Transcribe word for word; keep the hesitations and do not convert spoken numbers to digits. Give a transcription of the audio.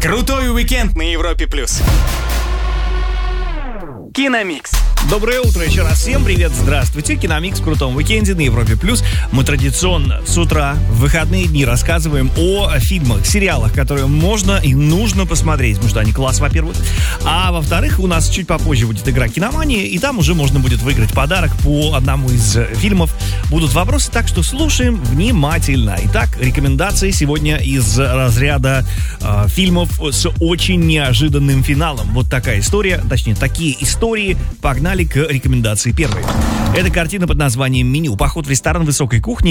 Крутой уикенд на Европе плюс. Киномикс. Доброе утро еще раз всем, привет, здравствуйте. Киномикс в крутом уикенде на Европе плюс. Мы традиционно с утра в выходные дни рассказываем о фильмах, сериалах, которые можно и нужно посмотреть, потому что они класс, во-первых. А во-вторых, у нас чуть попозже будет игра «Киномания», и там уже можно будет выиграть подарок по одному из фильмов. Будут вопросы, так что слушаем внимательно. Итак, рекомендации сегодня из разряда э, фильмов с очень неожиданным финалом. Вот такая история, точнее, такие истории. Погнали к рекомендации первой. Это картина под названием «Меню». Поход в ресторан высокой кухни